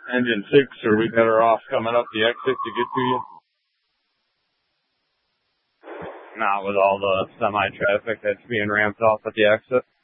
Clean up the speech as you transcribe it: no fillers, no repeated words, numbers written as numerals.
Engine 6, are we better off coming up the exit to get to you? Not with all the semi-traffic that's being ramped off at the exit.